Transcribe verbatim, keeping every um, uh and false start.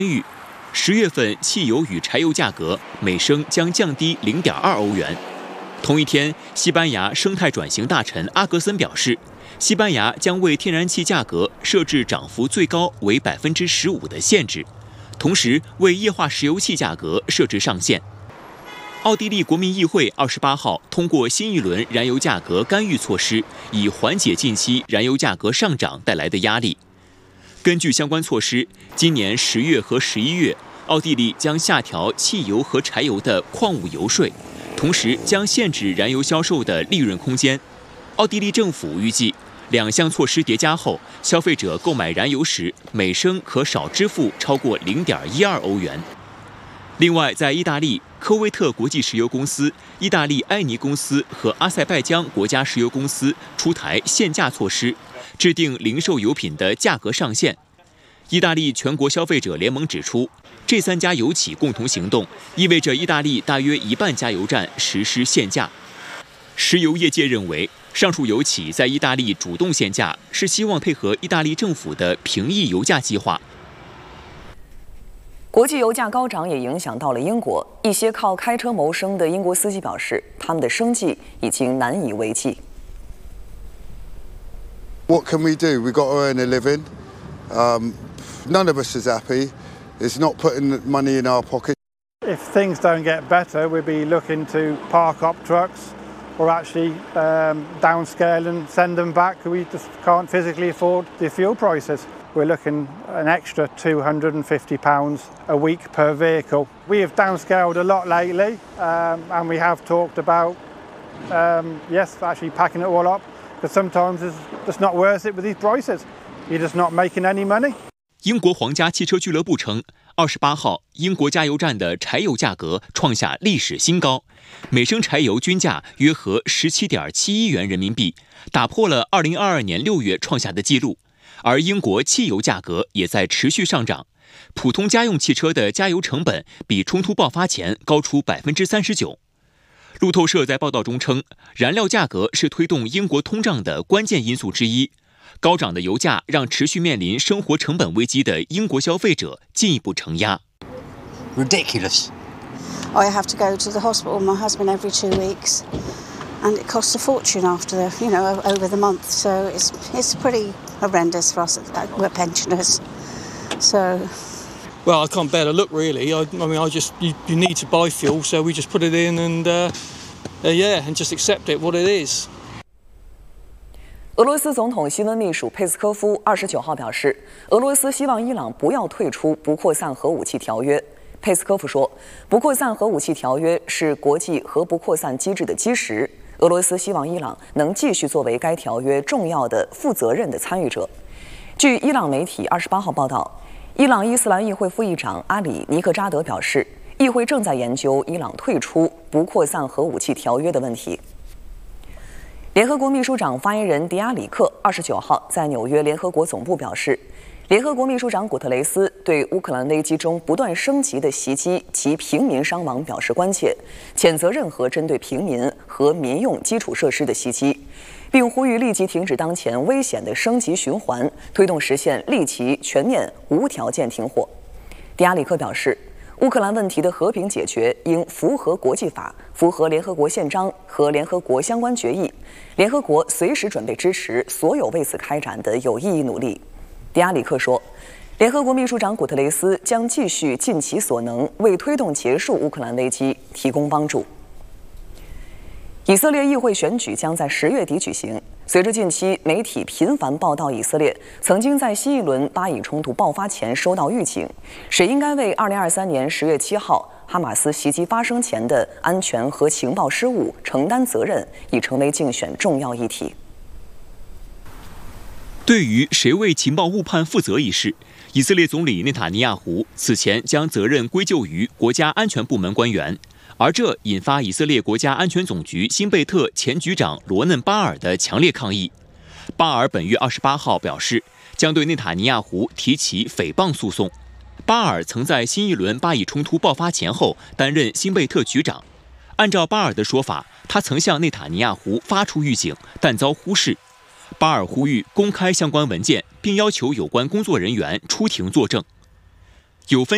预，十月份汽油与柴油价格每升将降低零点二欧元。同一天，西班牙生态转型大臣阿格森表示，西班牙将为天然气价格设置涨幅最高为百分之十五的限制，同时为液化石油气价格设置上限。奥地利国民议会二十八号通过新一轮燃油价格干预措施，以缓解近期燃油价格上涨带来的压力。根据相关措施，今年十月和十一月，奥地利将下调汽油和柴油的矿物油税，同时将限制燃油销售的利润空间。奥地利政府预计，两项措施叠加后，消费者购买燃油时每升可少支付超过零点一二欧元。另外，在意大利，科威特国际石油公司、意大利埃尼公司和阿塞拜疆国家石油公司出台限价措施，制定零售油品的价格上限。意大利全国消费者联盟指出，这三家油企共同行动，意味着意大利大约一半加油站实施限价。石油业界认为，上述油企在意大利主动限价，是希望配合意大利政府的平抑油价计划。 国际油价高涨也影响到了英国，一些靠开车谋生的英国司机表示，他们的生计已经难以为继。 What can we do? We've got to earn a living. Um, none of us is happy. It's not putting money in our pocket. If things don't get better, we'll be looking to park up trucks or actually um, downscale and send them back. We just can't physically afford the fuel prices. We're looking an extra two hundred fifty pounds a week per vehicle. We have downscaled a lot lately, um, and we have talked about, um, yes, actually packing it all up, because sometimes it's just not worth it with these prices. You're just not making any money. 英国皇家汽车俱乐部称，二十八号英国加油站的柴油价格创下历史新高，每升柴油均价约合十七点七一元人民币，打破了二零二二年六月创下的纪录。而英国汽油价格也在持续上涨，普通家用汽车的加油成本比冲突爆发前高出百分之三十九。路透社在报道中称，燃料价格是推动英国通胀的关键因素之一。高涨的油价让持续面临生活成本危机的英国消费者进一步承压。 Ridiculous. I have to go to the hospital with my husband every two weeks, and it costs a fortune after the, you know, over the month. So it's it's pretty horrendous for us. We're pensioners, so. Well, I can't bear to look really. I, I mean, I just you, you need to buy fuel, so we just put it in and uh, uh, yeah, and just accept it what it is. 俄罗斯总统新闻秘书佩斯科夫二十九号表示，俄罗斯希望伊朗不要退出不扩散核武器条约。佩斯科夫说，不扩散核武器条约是国际核不扩散机制的基石。俄罗斯希望伊朗能继续作为该条约重要的、负责任的参与者。据伊朗媒体二十八号报道，伊朗伊斯兰议会副议长阿里尼克扎德表示，议会正在研究伊朗退出不扩散核武器条约的问题。联合国秘书长发言人迪亚里克二十九号在纽约联合国总部表示，联合国秘书长古特雷斯对乌克兰危机中不断升级的袭击及平民伤亡表示关切，谴责任何针对平民和民用基础设施的袭击，并呼吁立即停止当前危险的升级循环，推动实现立即、全面、无条件停火。迪亚里克表示，乌克兰问题的和平解决应符合国际法、符合联合国宪章和联合国相关决议。联合国随时准备支持所有为此开展的有意义努力。迪亚里克说，联合国秘书长古特雷斯将继续尽其所能，为推动结束乌克兰危机提供帮助。以色列议会选举将在十月底举行。随着近期媒体频繁报道以色列曾经在新一轮巴以冲突爆发前收到预警，谁应该为二零二三年十月七号哈马斯袭击发生前的安全和情报失误承担责任，已成为竞选重要议题。 对于谁为情报误判负责一事，以色列总理内塔尼亚胡此前将责任归咎于国家安全部门官员，而这引发以色列国家安全总局辛贝特前局长罗嫩巴尔的强烈抗议。巴尔本月二十八号表示，将对内塔尼亚胡提起诽谤诉讼。巴尔曾在新一轮巴以冲突爆发前后担任辛贝特局长。按照巴尔的说法，他曾向内塔尼亚胡发出预警，但遭忽视。巴尔呼吁公开相关文件，并要求有关工作人员出庭作证。有分